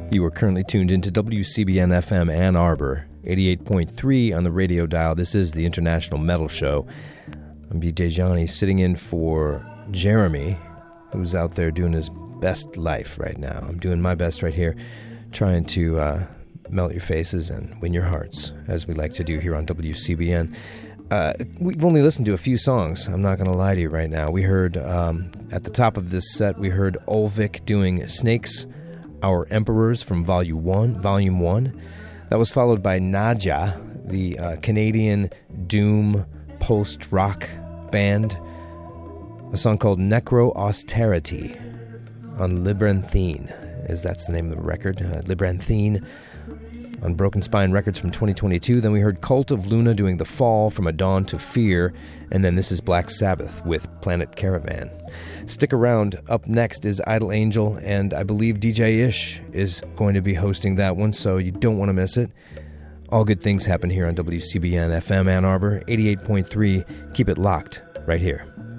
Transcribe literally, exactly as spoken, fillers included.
You are currently tuned into W C B N F M Ann Arbor, eighty-eight point three on the radio dial. This is the International Metal Show. I'm D J Johnny, sitting in for Jeremy, who's out there doing his best life right now. I'm doing my best right here, trying to uh, melt your faces and win your hearts, as we like to do here on W C B N. Uh, we've only listened to a few songs, I'm not going to lie to you right now. We heard, um, at the top of this set, we heard Ulvik doing Snakes, Our Emperors from Volume One. Volume One. That was followed by Nadja, the uh, Canadian doom post-rock band. A song called Necro Austerity on Libyrinthine, as that's the name of the record. Uh, Libyrinthine on Broken Spine Records from twenty twenty-two. Then we heard Cult of Luna doing The Fall, From a Dawn to Fear, and then this is Black Sabbath with Planet Caravan. Stick around. Up next is Idle Angel, and I believe D J Ish is going to be hosting that one, so you don't want to miss it. All good things happen here on W C B N F M Ann Arbor, eighty-eight point three. Keep it locked right here.